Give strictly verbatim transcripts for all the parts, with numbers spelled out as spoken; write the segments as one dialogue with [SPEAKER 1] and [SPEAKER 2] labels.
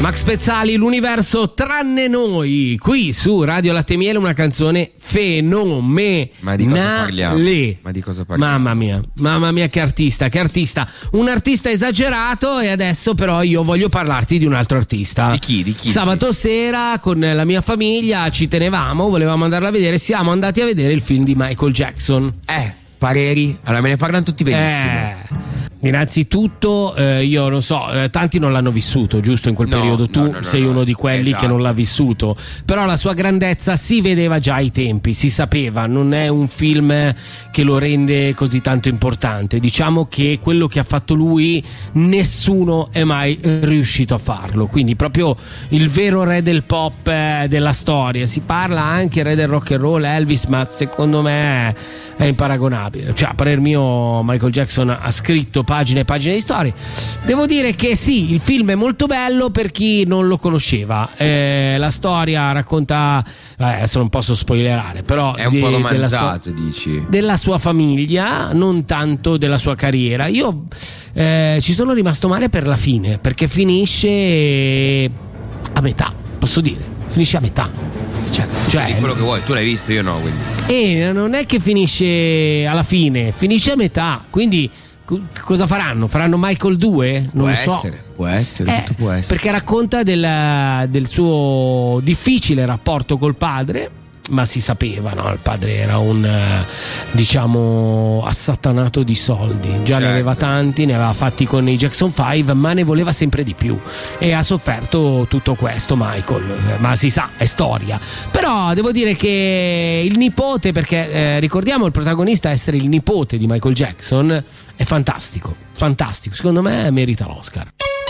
[SPEAKER 1] Max Pezzali, l'universo tranne noi, qui su Radio Latte e Miele, una canzone fenomenale.
[SPEAKER 2] Ma di cosa parliamo? Ma di cosa parliamo?
[SPEAKER 1] Mamma mia, mamma mia, che artista, che artista. Un artista esagerato, e adesso però io voglio parlarti di un altro artista.
[SPEAKER 2] Di chi? Di chi?
[SPEAKER 1] Sabato sera con la mia famiglia ci tenevamo, volevamo andarla a vedere, siamo andati a vedere il film di Michael Jackson.
[SPEAKER 2] Eh, pareri? Allora me ne parlano tutti benissimo.
[SPEAKER 1] Eh... Innanzitutto eh, io non so, eh, tanti non l'hanno vissuto, giusto, in quel
[SPEAKER 2] no,
[SPEAKER 1] periodo tu
[SPEAKER 2] no, no, no,
[SPEAKER 1] sei
[SPEAKER 2] no,
[SPEAKER 1] uno di quelli
[SPEAKER 2] esatto.
[SPEAKER 1] che non l'ha vissuto, però la sua grandezza si vedeva già ai tempi, si sapeva, non è un film che lo rende così tanto importante. Diciamo che quello che ha fatto lui nessuno è mai riuscito a farlo, quindi proprio il vero re del pop eh, della storia. Si parla anche re del rock and roll, Elvis, ma secondo me è imparagonabile. Cioè, a parer mio, Michael Jackson ha scritto pagine e pagine di storie. Devo dire che sì, il film è molto bello per chi non lo conosceva. Eh, la storia racconta, eh, adesso non posso spoilerare, però
[SPEAKER 2] è un
[SPEAKER 1] di,
[SPEAKER 2] po' romanzato,
[SPEAKER 1] della sua,
[SPEAKER 2] dici?
[SPEAKER 1] Della sua famiglia, non tanto della sua carriera. Io eh, ci sono rimasto male per la fine, perché finisce a metà, posso dire, finisce a metà.
[SPEAKER 2] Cioè, cioè quello che vuoi, tu l'hai visto, io no, quindi.
[SPEAKER 1] E non è che finisce alla fine, finisce a metà, quindi cosa faranno? Faranno Michael due? Non
[SPEAKER 2] può
[SPEAKER 1] lo so.
[SPEAKER 2] essere, può essere,
[SPEAKER 1] eh,
[SPEAKER 2] tutto può essere.
[SPEAKER 1] Perché racconta del, del suo difficile rapporto col padre, ma si sapeva, no? Il padre era un, diciamo, assatanato di soldi, già certo. Ne aveva tanti, ne aveva fatti con i Jackson five, ma ne voleva sempre di più e ha sofferto tutto questo Michael, ma si sa, è storia. Però devo dire che il nipote, perché eh, ricordiamo il protagonista essere il nipote di Michael Jackson, è fantastico, fantastico, secondo me merita l'Oscar.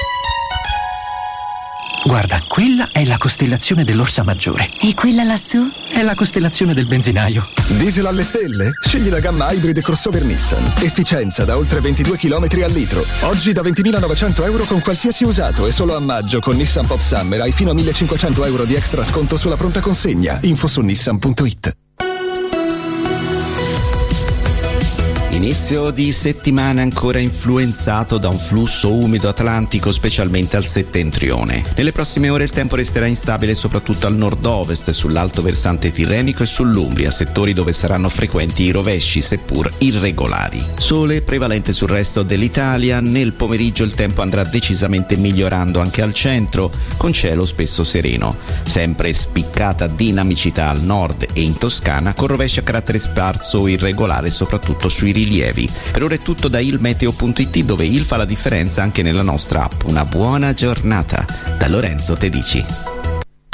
[SPEAKER 3] Guarda, quella è la costellazione dell'Orsa Maggiore.
[SPEAKER 4] E quella lassù?
[SPEAKER 3] È la costellazione del benzinaio.
[SPEAKER 5] Diesel alle stelle? Scegli la gamma Hybrid crossover Nissan. Efficienza da oltre ventidue chilometri al litro. Oggi da ventimilanovecento euro con qualsiasi usato, e solo a maggio con Nissan Pop Summer hai fino a millecinquecento euro di extra sconto sulla pronta consegna. Info su nissan punto it.
[SPEAKER 6] Inizio di settimana ancora influenzato da un flusso umido atlantico, specialmente al settentrione. Nelle prossime ore il tempo resterà instabile soprattutto al nord-ovest, sull'alto versante tirrenico e sull'Umbria, settori dove saranno frequenti i rovesci, seppur irregolari. Sole prevalente sul resto dell'Italia. Nel pomeriggio il tempo andrà decisamente migliorando anche al centro, con cielo spesso sereno. Sempre spiccata dinamicità al nord e in Toscana, con rovesci a carattere sparso o irregolare soprattutto sui rilievi. Per ora è tutto da il meteo punto it, dove il fa la differenza anche nella nostra app. Una buona giornata da Lorenzo Tedici.